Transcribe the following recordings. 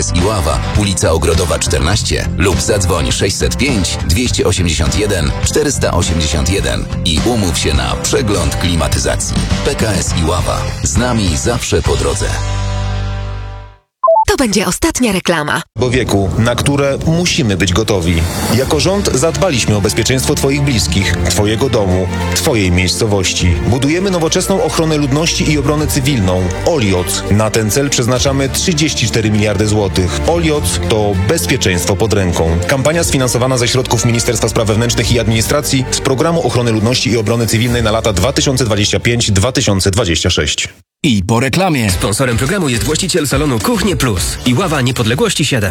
PKS Iława, ulica Ogrodowa 14 lub zadzwoń 605 281 481 i umów się na przegląd klimatyzacji. PKS Iława. Z nami zawsze po drodze. To będzie ostatnia reklama. Do wieku, na które musimy być gotowi. Jako rząd zadbaliśmy o bezpieczeństwo Twoich bliskich, Twojego domu, Twojej miejscowości. Budujemy nowoczesną ochronę ludności i obronę cywilną. OLIOC. Na ten cel przeznaczamy 34 miliardy złotych. OLIOC to bezpieczeństwo pod ręką. Kampania sfinansowana ze środków Ministerstwa Spraw Wewnętrznych i Administracji z Programu Ochrony Ludności i Obrony Cywilnej na lata 2025-2026. I po reklamie. Sponsorem programu jest właściciel salonu Kuchnie Plus. Iława Niepodległości 7.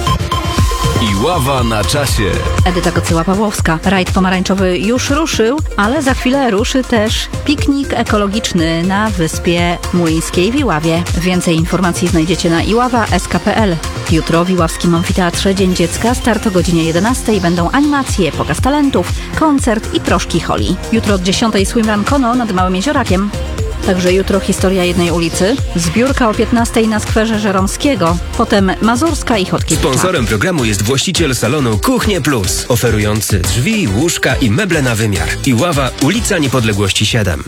Iława na czasie. Edyta Kocyła-Pawłowska. Rajd pomarańczowy już ruszył, ale za chwilę ruszy też piknik ekologiczny na wyspie Młyńskiej w Iławie. Więcej informacji znajdziecie na iława.sk.pl. Jutro w Iławskim Amfiteatrze Dzień Dziecka, start o godzinie 11. Będą animacje, pokaz talentów, koncert i proszki Holi. Jutro od 10. swimrun Kono nad Małym Jeziorakiem. Także jutro historia jednej ulicy, zbiórka o 15 na skwerze Żeromskiego, potem Mazurska i Chodkiewicza. Sponsorem programu jest właściciel salonu Kuchnie Plus, oferujący drzwi, łóżka i meble na wymiar. Iława, ulica Niepodległości 7.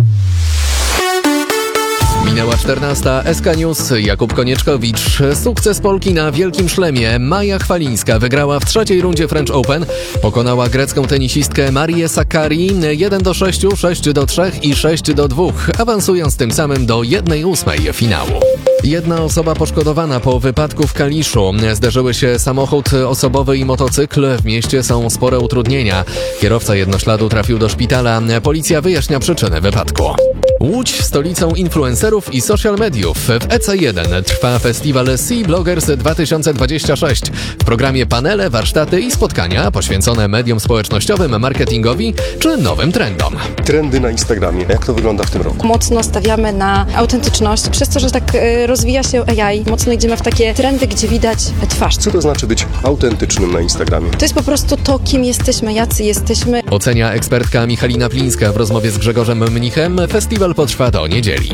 Minęła 14. SK News. Jakub Konieczkowicz. Sukces Polki na Wielkim Szlemie. Maja Chwalińska wygrała w trzeciej rundzie French Open. Pokonała grecką tenisistkę Marię Sakkari 1-6, 6-3 i 6-2, awansując tym samym do 1/8 finału. Jedna osoba poszkodowana po wypadku w Kaliszu. Zderzyły się samochód osobowy i motocykl. W mieście są spore utrudnienia. Kierowca jednośladu trafił do szpitala. Policja wyjaśnia przyczynę wypadku. Łódź stolicą influencerów i social mediów. W EC1 trwa festiwal Sea Bloggers 2026. W programie panele, warsztaty i spotkania poświęcone mediom społecznościowym, marketingowi czy nowym trendom. Trendy na Instagramie. Jak to wygląda w tym roku? Mocno stawiamy na autentyczność. Przez to, że tak rozwija się AI, mocno idziemy w takie trendy, gdzie widać twarz. Co to znaczy być autentycznym na Instagramie? To jest po prostu to, kim jesteśmy, jacy jesteśmy. Ocenia ekspertka Michalina Plińska w rozmowie z Grzegorzem Mnichem. Festiwal potrwa do niedzieli.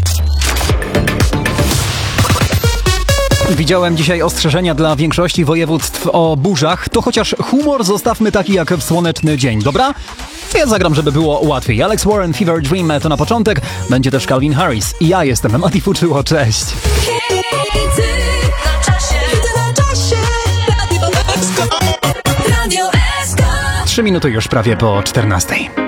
Widziałem dzisiaj ostrzeżenia dla większości województw o burzach. To chociaż humor zostawmy taki jak w słoneczny dzień, dobra? To ja zagram, żeby było łatwiej. Alex Warren, Fever Dream to na początek. Będzie też Calvin Harris. I ja jestem Mati Fuczyło, cześć. 3 minuty już prawie po 14.